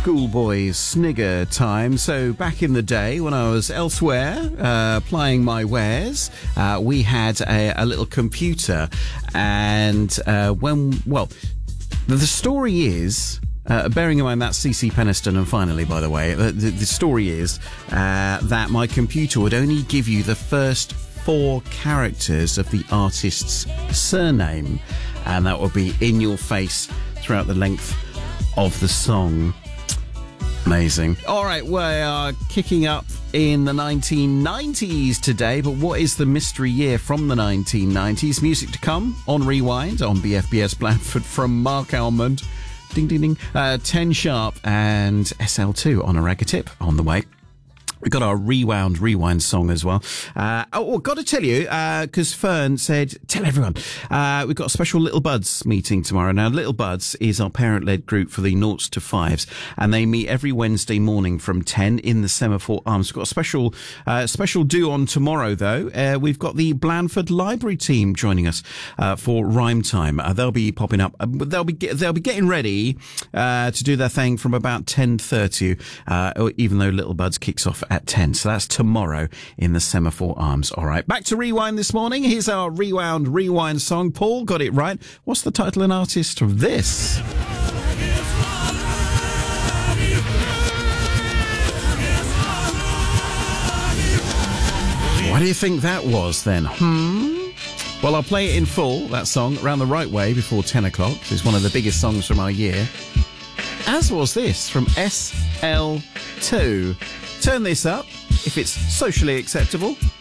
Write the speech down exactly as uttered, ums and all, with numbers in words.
schoolboy snigger time. So back in the day when I was elsewhere uh, plying my wares, uh, we had a, a little computer, and uh, when well, the story is. Uh, bearing in mind that's C C Peniston and Finally, by the way, the, the, the story is uh, that my computer would only give you the first four characters of the artist's surname, and that would be in your face throughout the length of the song. Amazing. All right, we are kicking up in the nineteen nineties today, but what is the mystery year from the nineteen nineties? Music to come on Rewind on B F B S Blandford from Mark Almond. Ding, ding, ding. Uh, ten Sharp and S L two on a ragga tip on the way. We've got our Rewound Rewind song as well. Uh, oh, well, got to tell you, because uh, Fern said, tell everyone, uh, we've got a special Little Buds meeting tomorrow. Now, Little Buds is our parent-led group for the noughts to fives, and they meet every Wednesday morning from ten in the Semaphore Arms. We've got a special uh, special do on tomorrow, though. Uh, we've got the Blandford Library team joining us uh, for Rhyme Time. Uh, they'll be popping up. Uh, they'll be they'll be getting ready uh, to do their thing from about ten thirty, uh, even though Little Buds kicks off at ten. So that's tomorrow in the Semaphore Arms. All right, back to Rewind this morning. Here's our Rewound Rewind song. Paul got it right. What's the title and artist of this? What do you think that was then? Hmm? Well, I'll play it in full, that song, Round the Right Way before ten o'clock. It's one of the biggest songs from our year. As was this from S L two. Turn this up if it's socially acceptable.